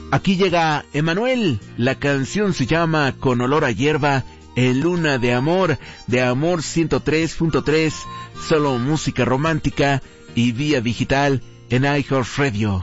Aquí llega Emanuel. La canción se llama Con olor a hierba, en Luna de Amor 103.3, solo música romántica y vía digital en iHeartRadio.